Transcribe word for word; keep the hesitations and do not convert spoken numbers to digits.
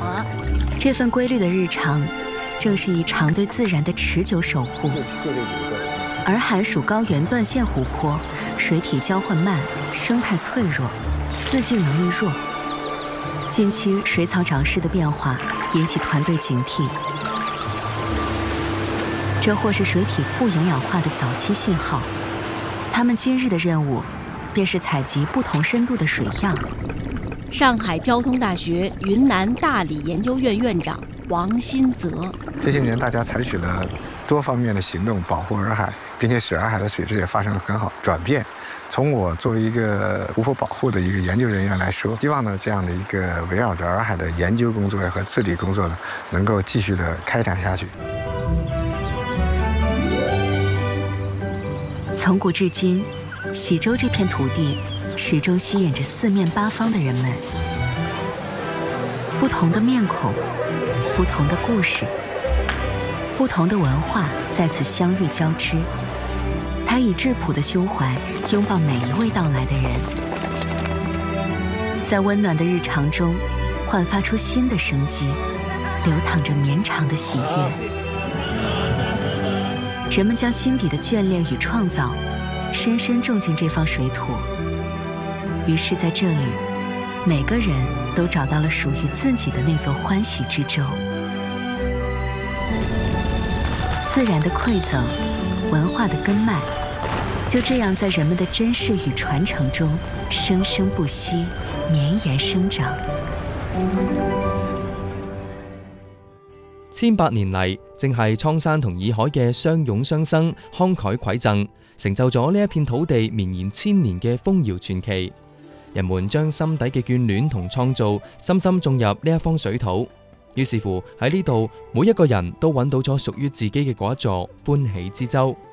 这份规律的日常，正是一场对自然的持久守护。洱海属高原断线湖泊，水体交换慢，生态脆弱，自净能力弱。近期水草长势的变化引起团队警惕，这或是水体富营养化的早期信号。他们今日的任务，便是采集不同深度的水样。 上海交通大学云南大理研究院院长王新泽： 这些年大家采取了多方面的行动保护洱海，并且使洱海的水质也发生了很好转变。从我作为一个湖泊保护的一个研究人员来说，希望呢这样的一个围绕着洱海的研究工作和治理工作呢，能够继续的开展下去。 从古至今，喜洲这片土地始终吸引着四面八方的人们，不同的面孔，不同的故事，不同的文化在此相遇交织。他以质朴的胸怀拥抱每一位到来的人，在温暖的日常中焕发出新的生机，流淌着绵长的喜悦。人们将心底的眷恋与创造深深种进这方水土，于是在这里，每个人都找到了属于自己的那座欢喜之洲。自然的馈赠，文化的根脉，就这样在人们的珍视与传承中生生不息，绵延生長。 千百年嚟，正係蒼山同洱海嘅相擁相生、慷慨饋贈，成就咗呢一片土地綿延千年嘅豐饒傳奇。人們將心底嘅眷戀同創造深深種入呢一方水土，於是乎喺呢度，每一個人都揾到咗屬於自己嘅嗰一座歡喜之洲。